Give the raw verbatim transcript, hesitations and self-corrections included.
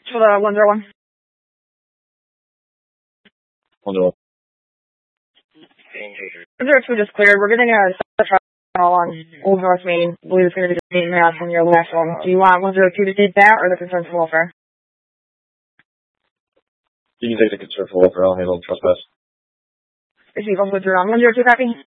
For the one zero one. one zero one. zero two just cleared. We're getting a trial on Old North Main. I believe it's going to be the main mass on your last one. Do you want one zero two to take that or the concern for welfare? You can take the concern for welfare. I'll handle the trespass. Is he also withdrawn? one zero two copy?